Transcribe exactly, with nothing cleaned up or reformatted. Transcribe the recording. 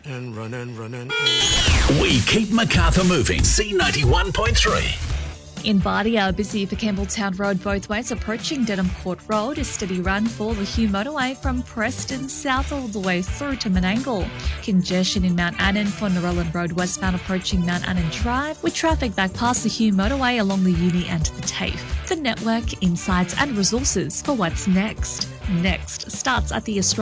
And run and run and run. We keep Macarthur moving. C ninety-one point three. In Bardia, busy for Campbelltown Road both ways, approaching Dedham Court Road. A steady run for the Hugh Motorway from Preston south all the way through to Menangle. Congestion in Mount Annan for Norellan Road westbound approaching Mount Annan Drive, with traffic back past the Hugh Motorway along the Uni and the TAFE. The network, insights and resources for what's next. Next starts at the Australian